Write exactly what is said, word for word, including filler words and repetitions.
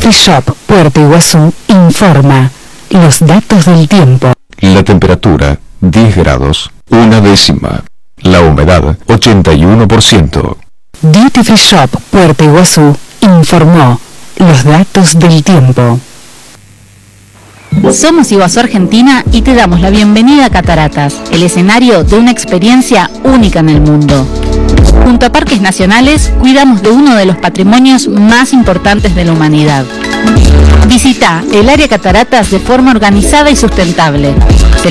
Free Shop Puerto Iguazú informa los datos del tiempo. La temperatura diez grados, una décima. La humedad ochenta y uno por ciento. Duty Free Shop Puerto Iguazú informó los datos del tiempo. Somos Iguazú Argentina y te damos la bienvenida a Cataratas, el escenario de una experiencia única en el mundo. Junto a Parques Nacionales, cuidamos de uno de los patrimonios más importantes de la humanidad. Visita el área Cataratas de forma organizada y sustentable.